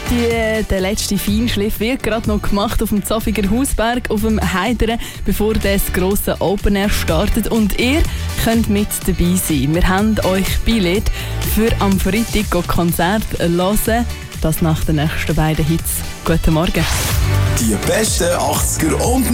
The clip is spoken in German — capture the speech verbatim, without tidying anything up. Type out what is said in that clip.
Die, der letzte Feinschliff wird gerade noch gemacht auf dem Zoffiger Hausberg, auf dem Heideren, bevor das grosse Open Air startet. Und ihr könnt mit dabei sein. Wir haben euch Billett für am Freitag Konzert hören. Das nach den nächsten beiden Hits. Guten Morgen. Die besten achtziger und